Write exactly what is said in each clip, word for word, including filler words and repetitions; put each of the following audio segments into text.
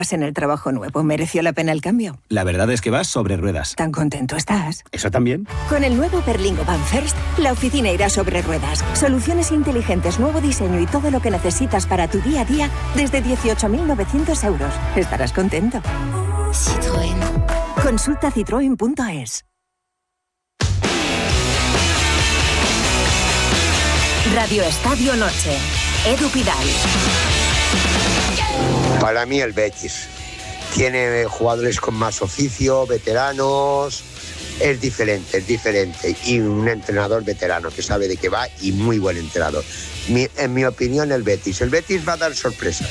En el trabajo nuevo, ¿mereció la pena el cambio? La verdad es que vas sobre ruedas. ¿Tan contento estás? ¿Eso también? Con el nuevo Berlingo Van First, la oficina irá sobre ruedas. Soluciones inteligentes, nuevo diseño y todo lo que necesitas para tu día a día desde dieciocho mil novecientos euros. Estarás contento. Citroën. Consulta citroen punto es. Radio Estadio Noche. Edu Pidal. Para mí el Betis tiene jugadores con más oficio, veteranos, es diferente, es diferente y un entrenador veterano que sabe de qué va y muy buen entrenador. Mi, en mi opinión el Betis, el Betis va a dar sorpresa.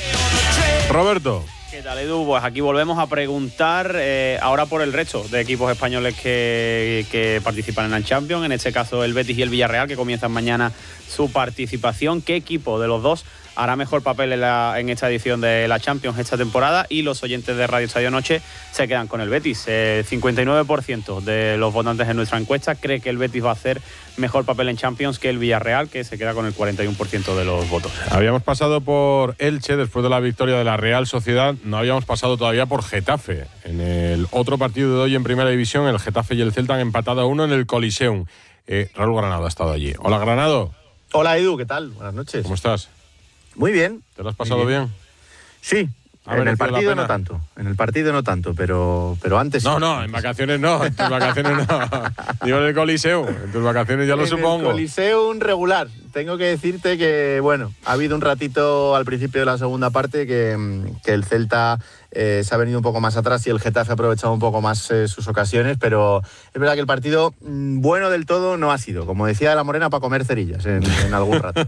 Roberto. ¿Qué tal, Edu? Pues aquí volvemos a preguntar eh, ahora por el resto de equipos españoles que, que participan en la Champions, en este caso el Betis y el Villarreal, que comienzan mañana su participación. ¿Qué equipo de los dos hará mejor papel en, la, en esta edición de la Champions esta temporada? Y los oyentes de Radio Estadio Noche se quedan con el Betis. El cincuenta y nueve por ciento de los votantes en nuestra encuesta cree que el Betis va a hacer mejor papel en Champions que el Villarreal, que se queda con el cuarenta y uno por ciento de los votos. Habíamos pasado por Elche después de la victoria de la Real Sociedad. No habíamos pasado todavía por Getafe. En el otro partido de hoy en Primera División, el Getafe y el Celta han empatado a uno en el Coliseum. Eh, Raúl Granado ha estado allí. Hola, Granado. Hola, Edu, ¿qué tal? Buenas noches. ¿Cómo estás? Muy bien. ¿Te lo has pasado bien? bien? Sí. En el partido no tanto, en el partido no tanto, pero, pero antes No, sí. no, en vacaciones no, en tus vacaciones no. Digo en el Coliseum, en tus vacaciones ya lo en supongo. En el Coliseum regular. Tengo que decirte que, bueno, ha habido un ratito al principio de la segunda parte que, que el Celta eh, se ha venido un poco más atrás y el Getafe ha aprovechado un poco más eh, sus ocasiones, pero es verdad que el partido mm, bueno del todo no ha sido. Como decía la Morena, para comer cerillas en, en algún rato.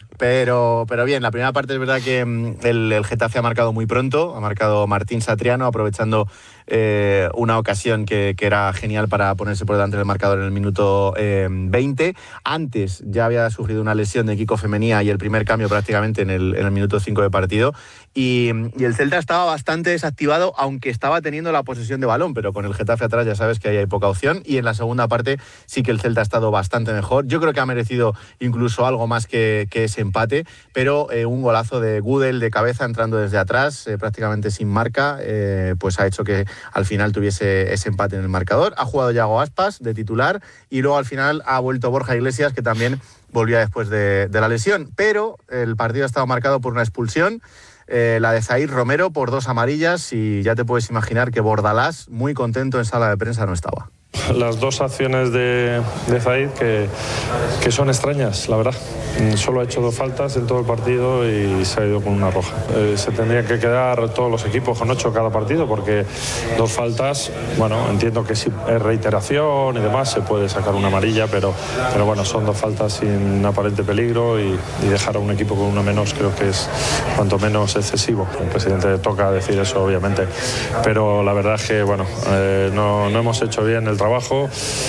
Pero, pero bien, la primera parte es verdad que el, el Getafe ha marcado muy pronto, ha marcado Martín Satriano, aprovechando eh, una ocasión que, que era genial para ponerse por delante del marcador en el minuto eh, veinte. Antes ya había sufrido una lesión de Kiko Femenía y el primer cambio prácticamente en el, en el minuto cinco de partido. Y, y el Celta estaba bastante desactivado, aunque estaba teniendo la posesión de balón, pero con el Getafe atrás ya sabes que ahí hay poca opción. Y en la segunda parte sí que el Celta ha estado bastante mejor. Yo creo que ha merecido incluso algo más que, que ese empate, pero eh, un golazo de Gudel de cabeza entrando desde atrás, eh, prácticamente sin marca, eh, pues ha hecho que al final tuviese ese empate en el marcador. Ha jugado Yago Aspas de titular y luego al final ha vuelto Borja Iglesias, que también volvía después de, de la lesión, pero el partido ha estado marcado por una expulsión, eh, la de Zaid Romero por dos amarillas, y ya te puedes imaginar que Bordalás, muy contento en sala de prensa, no estaba. Las dos acciones de, de Zaid que, que son extrañas, la verdad. Solo ha hecho dos faltas en todo el partido y se ha ido con una roja. Eh, se tendrían que quedar todos los equipos con ocho cada partido, porque dos faltas, bueno, entiendo que si es reiteración y demás se puede sacar una amarilla, pero, pero bueno, son dos faltas sin aparente peligro y, y dejar a un equipo con una menos creo que es cuanto menos excesivo. El presidente le toca decir eso, obviamente, pero la verdad es que, bueno, eh, no, no hemos hecho bien el trabajo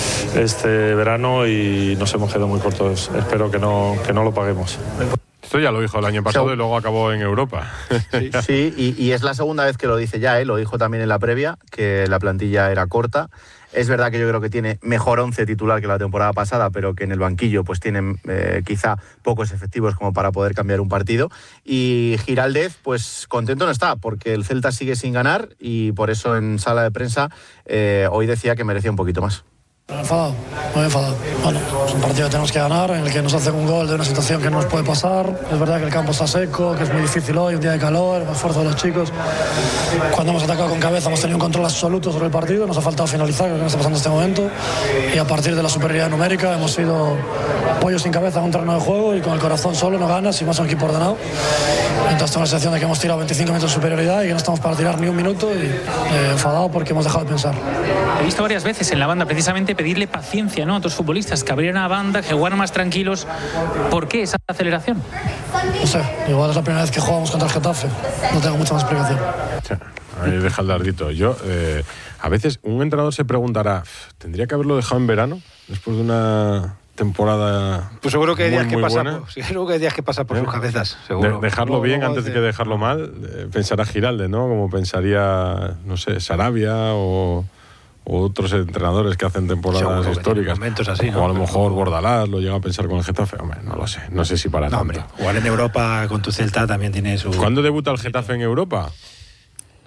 este verano y nos hemos quedado muy cortos. Espero que no, que no lo paguemos. Esto ya lo dijo el año pasado, sí, y luego acabó en Europa. Sí, sí y, y es la segunda vez que lo dice ya, ¿eh? Lo dijo también en la previa, que la plantilla era corta. Es verdad que yo creo que tiene mejor once titular que la temporada pasada, pero que en el banquillo pues tienen eh, quizá pocos efectivos como para poder cambiar un partido. Y Giraldez, pues contento no está, porque el Celta sigue sin ganar y por eso en sala de prensa eh, hoy decía que merecía un poquito más. Muy enfadado, muy enfadado. Bueno, es un partido que tenemos que ganar, en el que nos hacen un gol de una situación que no nos puede pasar. Es verdad que el campo está seco, que es muy difícil hoy, un día de calor, el esfuerzo de los chicos. Cuando hemos atacado con cabeza hemos tenido un control absoluto sobre el partido, nos ha faltado finalizar, que es lo que está pasando en este momento. Y a partir de la superioridad numérica hemos sido pollos sin cabeza en un terreno de juego y con el corazón solo no ganas y más un equipo ordenado. Entonces tengo la sensación de que hemos tirado veinticinco minutos de superioridad y que no estamos para tirar ni un minuto y eh, enfadado porque hemos dejado de pensar. He visto varias veces en la banda precisamente pedirle paciencia, ¿no?, a otros futbolistas, que abrieran la banda, que jugaran más tranquilos. ¿Por qué esa aceleración? No sé, igual es la primera vez que jugamos contra el Getafe. No tengo mucha más explicación. Ahí deja el dardito. Yo, eh, a veces un entrenador se preguntará, ¿tendría que haberlo dejado en verano? Después de una temporada. Pues seguro que hay días muy, que muy pasa por, seguro que hay días que pasa por ¿Eh? sus cabezas, seguro. De, dejarlo bien no, antes de que dejarlo mal, eh, pensará Giralde, ¿no? Como pensaría, no sé, Sarabia o, o otros entrenadores que hacen temporadas históricas. Momentos así, o ¿no? a lo mejor Bordalás lo llega a pensar con el Getafe. Hombre, no lo sé, no sé si para no, tanto. Hombre, jugar en Europa con tu Celta también tiene su. ¿Cuándo debuta el Getafe en Europa?